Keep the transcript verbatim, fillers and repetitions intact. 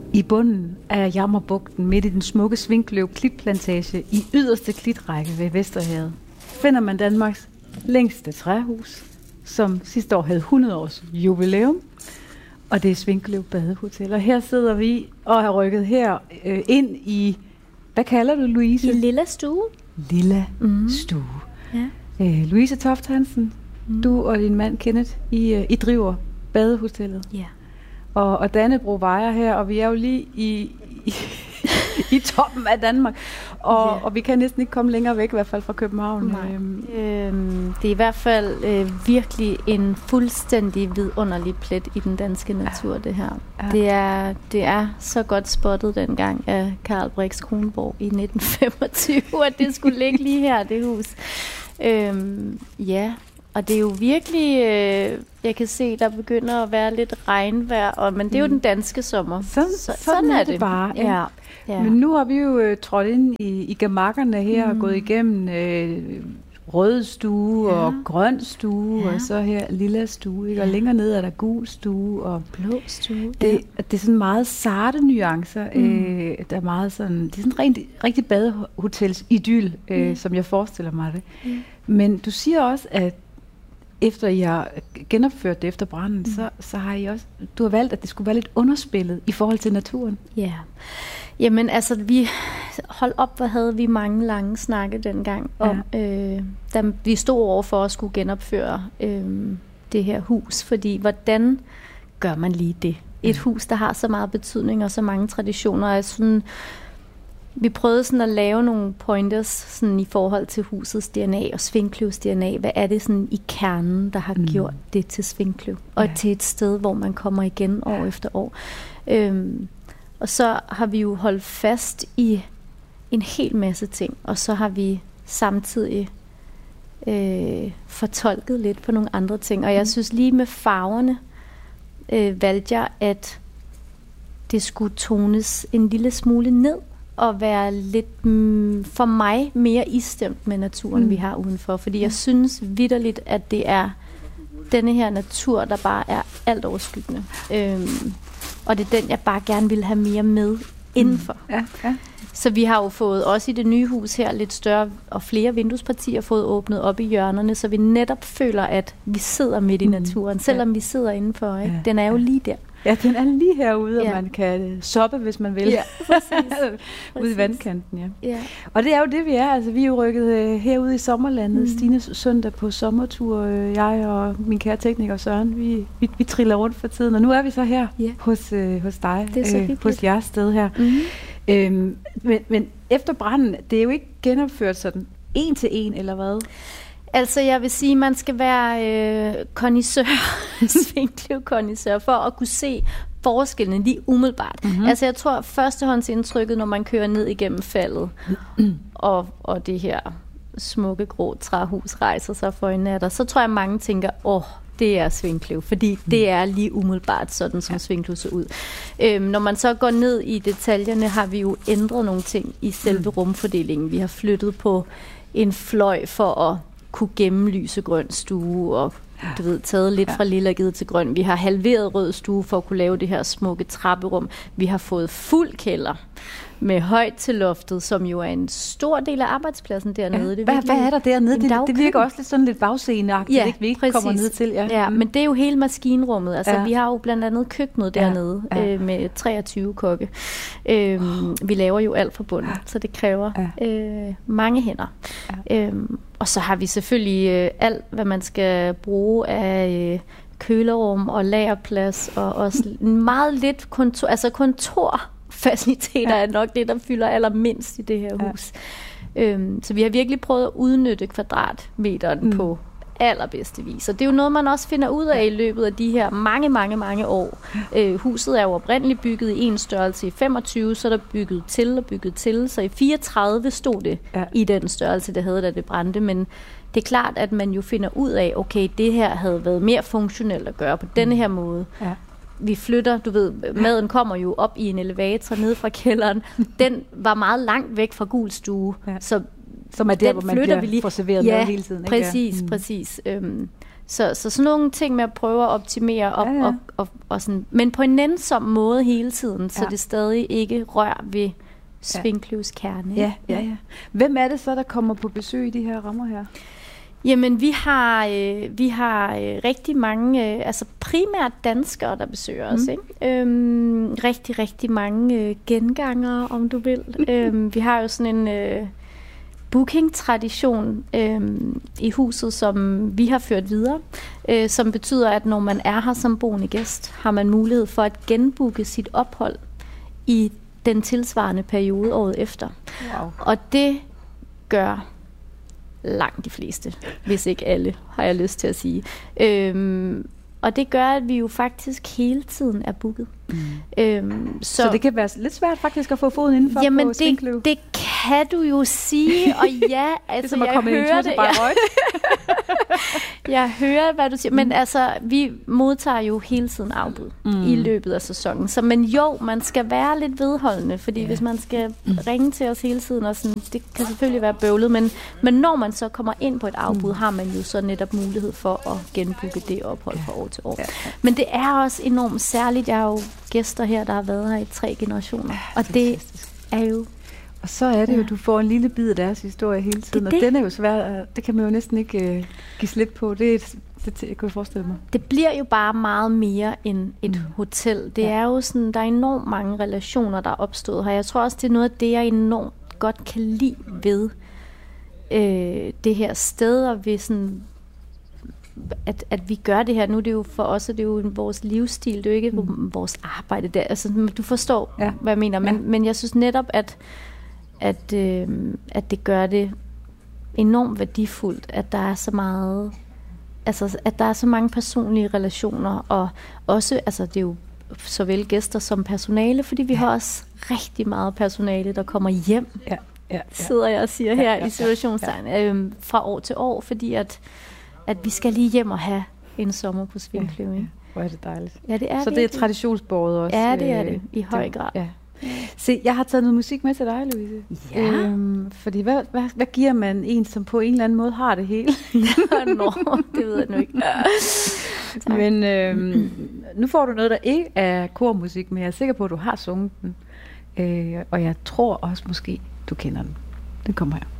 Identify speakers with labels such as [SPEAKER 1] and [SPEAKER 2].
[SPEAKER 1] I bunden af Jammerbugten, midt i den smukke Svinkløv klitplantage, i yderste klitrække ved Vesterhavet, finder man Danmarks længste træhus, som sidste år havde hundrede års jubilæum. Og det er Svinkløv Badehotel. Og her sidder vi og har rykket her øh, ind i, hvad kalder du, Louise?
[SPEAKER 2] I Lilla Stue.
[SPEAKER 1] Lilla mm. Stue.
[SPEAKER 2] Ja.
[SPEAKER 1] Øh, Louise Toft Hansen, mm. du og din mand Kenneth, I, øh, I driver Badehotellet.
[SPEAKER 2] Ja.
[SPEAKER 1] Og, og Dannebro vejer her, og vi er jo lige i, i, i toppen af Danmark. Og, yeah. og vi kan næsten ikke komme længere væk, i hvert fald fra København.
[SPEAKER 2] Øhm. Øhm, det er i hvert fald øh, virkelig en fuldstændig vidunderlig plet i den danske natur, ja. det her. Ja. Det, er, det er så godt spottet dengang af Carl Brix Kronborg i nitten femogtyve, at det skulle ligge lige her, det hus. Øhm, ja, og det er jo virkelig, øh, jeg kan se, der begynder at være lidt regnvejr, og, men det er jo den danske sommer.
[SPEAKER 1] Så, så, sådan, sådan er det, det bare. Ja. Ja. Ja. Men nu har vi jo øh, trådt ind i, i gemakkerne her mm. og gået igennem øh, rød stue ja. og grøn stue, ja. og så her lilla stue, ikke? Og ja. længere ned er der gul stue og
[SPEAKER 2] blå stue.
[SPEAKER 1] Det, ja. det er sådan meget sarte nuancer. Mm. Øh, der er meget sådan, det er sådan rent, rigtig badehotels idyl, øh, mm. som jeg forestiller mig det. Mm. Men du siger også, at efter I har genopført det efter branden, mm. så, så har I også, du har valgt, at det skulle være lidt underspillet i forhold til naturen.
[SPEAKER 2] Ja. Yeah. Jamen altså, vi hold op, hvor havde vi mange lange snakke dengang om, ja. øh, da vi stod over for at skulle genopføre øh, det her hus, fordi hvordan gør man lige det? Et ja. hus, der har så meget betydning og så mange traditioner, er sådan, vi prøvede sådan at lave nogle pointers sådan i forhold til husets D N A og Svinkløvs D N A. Hvad er det sådan i kernen, der har mm. gjort det til Svinkløv? Og ja. til et sted, hvor man kommer igen år ja. efter år. Øhm, og så har vi jo holdt fast i en hel masse ting. Og så har vi samtidig øh, fortolket lidt på nogle andre ting. Og jeg synes lige med farverne øh, valgte jeg, at det skulle tones en lille smule ned. Og være lidt, mm, for mig, mere istemt med naturen, mm. vi har udenfor. Fordi jeg synes vitterligt, at det er denne her natur, der bare er alt overskyggende. Øhm, og det er den, jeg bare gerne vil have mere med indenfor. Mm. Ja, ja. Så vi har jo fået, også i det nye hus her, lidt større og flere vinduespartier fået åbnet op i hjørnerne, så vi netop føler, at vi sidder midt i naturen, mm. selvom ja. vi sidder indenfor. Ikke? Ja, den er jo
[SPEAKER 1] ja.
[SPEAKER 2] lige der.
[SPEAKER 1] Ja, den er lige herude, ja. og man kan soppe, hvis man vil.
[SPEAKER 2] Ja, præcis.
[SPEAKER 1] Ude i vandkanten, ja.
[SPEAKER 2] ja.
[SPEAKER 1] Og det er jo det, vi er. Altså, vi er jo rykket øh, herude i sommerlandet. Mm. Stine søndag på sommertur. Øh, jeg og min kære tekniker Søren, vi, vi, vi triller rundt for tiden. Og nu er vi så her yeah. hos, øh, hos dig, øh, hos jeres sted her. Mm. Øhm, men, men efter branden, det er jo ikke genopført sådan en til en, eller hvad?
[SPEAKER 2] Altså, jeg vil sige, at man skal være øh, kondisør, Svinkløv-kondisør, for at kunne se forskellene lige umiddelbart. Mm-hmm. Altså, jeg tror, førstehåndsindtrykket, når man kører ned igennem faldet, mm-hmm. og, og det her smukke, grå træhus rejser sig for en natter, så tror jeg, mange tænker, åh, oh, det er Svinkløv, fordi mm. det er lige umiddelbart sådan, som ja. Svinkløv ser ud. Øhm, når man så går ned i detaljerne, har vi jo ændret nogle ting i selve mm. rumfordelingen. Vi har flyttet på en fløj for at kunne gennemlyse grøn stue, og du ved, taget lidt ja. fra lilla givet til grøn. Vi har halveret rød stue for at kunne lave det her smukke trapperum. Vi har fået fuld kælder med højt til loftet, som jo er en stor del af arbejdspladsen dernede.
[SPEAKER 1] Ja.
[SPEAKER 2] Det
[SPEAKER 1] hvad, hvad er der dernede? Det, det virker også lidt sådan lidt bagsceneagtigt,
[SPEAKER 2] ja,
[SPEAKER 1] ikke? Vi ikke
[SPEAKER 2] præcis.
[SPEAKER 1] kommer ned til. Ja,
[SPEAKER 2] ja mm. men det er jo hele maskinrummet. Altså, ja. vi har jo blandt andet køkkenet dernede
[SPEAKER 1] ja. Ja.
[SPEAKER 2] Øh, med treogtyve kokke. Øhm, vi laver jo alt fra bunden, så det kræver ja. øh, mange hænder. Ja. Øhm, og så har vi selvfølgelig øh, alt, hvad man skal bruge af øh, kølerum og lagerplads, og også meget lidt kontor, altså kontorfaciliteter ja. er nok det, der fylder allermindst i det her hus. Ja. Øhm, så vi har virkelig prøvet at udnytte kvadratmeteren mm. på allerbedste vis. Og det er jo noget, man også finder ud af i løbet af de her mange, mange, mange år. Øh, huset er jo oprindeligt bygget i en størrelse i femogtyve, så er der bygget til og bygget til. Så i fireogtredive stod det ja. i den størrelse, det havde, da det brændte. Men det er klart, at man jo finder ud af, okay, det her havde været mere funktionelt at gøre på mm. denne her måde. Ja. Vi flytter, du ved, maden kommer jo op i en elevator nede fra kælderen. Den var meget langt væk fra gul stue, ja. så
[SPEAKER 1] som er der, hvor man bliver, får serveret
[SPEAKER 2] ja,
[SPEAKER 1] mad hele tiden.
[SPEAKER 2] Ikke? Præcis, mm. præcis. Øhm, Så, så sådan nogle ting med at prøve at optimere op,
[SPEAKER 1] ja, ja.
[SPEAKER 2] Og, og, og sådan, men på en nænsom måde hele tiden, så
[SPEAKER 1] ja.
[SPEAKER 2] det stadig ikke rører ved Svinkløves kerne.
[SPEAKER 1] Ja, ja, ja. Hvem er det så, der kommer på besøg i de her rammer her?
[SPEAKER 2] Jamen, vi har, øh, vi har øh, rigtig mange, øh, altså primært danskere, der besøger os. Mm. Ikke? Øhm, rigtig, rigtig mange øh, gengangere, om du vil. øhm, vi har jo sådan en øh, booking-tradition øh, i huset, som vi har ført videre, øh, som betyder, at når man er her som boende gæst, har man mulighed for at genbooke sit ophold i den tilsvarende periode året efter.
[SPEAKER 1] Wow.
[SPEAKER 2] Og det gør langt de fleste, hvis ikke alle, har jeg lyst til at sige. Øhm, og det gør, at vi jo faktisk hele tiden er booket. Mm. Øhm, så,
[SPEAKER 1] så det kan være lidt svært faktisk at få foden indenfor
[SPEAKER 2] jamen
[SPEAKER 1] på Svinkløv?
[SPEAKER 2] det, det kan du jo sige, og ja, altså
[SPEAKER 1] det er som
[SPEAKER 2] jeg hører det. Jeg, jeg hører, hvad du siger, mm. men altså, vi modtager jo hele tiden afbud mm. i løbet af sæsonen. Så men jo, man skal være lidt vedholdende, fordi yeah. hvis man skal mm. ringe til os hele tiden, og sådan, det kan selvfølgelig være bøvlet, men, men når man så kommer ind på et afbud, mm. har man jo så netop mulighed for at genbooke det ophold fra år til år. Ja. Men det er også enormt særligt. Jeg har jo gæster her, der har været her i tre generationer, og fantastisk. Det er jo...
[SPEAKER 1] Og så er det ja. jo, du får en lille bid af deres historie hele tiden, det, det. og den er jo svær, det kan man jo næsten ikke uh, give slip på. Det, er et, det kan jeg forestille mig.
[SPEAKER 2] Det bliver jo bare meget mere end et mm. hotel. Det ja. er jo sådan, der er enormt mange relationer, der er opstået her. Jeg tror også, det er noget af det, jeg enormt godt kan lide ved øh, det her sted, og ved sådan... At, at vi gør det her. Nu er det jo for os, og det er jo vores livsstil, det er jo ikke mm. vores arbejde der. Altså, du forstår, ja. hvad jeg mener. Men, ja. men jeg synes netop, at, at, øh, at det gør det enormt værdifuldt, at der er så meget, altså, at der er så mange personlige relationer, og også, altså, det er jo såvel gæster som personale, fordi vi ja. har også rigtig meget personale, der kommer hjem, ja. Ja. Ja. sidder jeg og siger her ja, ja, i situationstegn, ja. øh, fra år til år, fordi at at vi skal lige hjem og have en sommer på Svinkløv. Ja, ja.
[SPEAKER 1] Hvor er det dejligt.
[SPEAKER 2] Ja, det er
[SPEAKER 1] så det er traditionsbåret også?
[SPEAKER 2] Ja, det er det. I høj grad. Ja.
[SPEAKER 1] Se, jeg har taget noget musik med til dig, Louise.
[SPEAKER 2] Ja. Øhm,
[SPEAKER 1] fordi hvad, hvad, hvad giver man en, som på en eller anden måde har det hele?
[SPEAKER 2] Nå, det ved jeg nu ikke. Ja.
[SPEAKER 1] Men øhm, nu får du noget, der ikke er kormusik, men jeg er sikker på, at du har sunget den. Øh, og jeg tror også måske, du kender den. Den kommer her.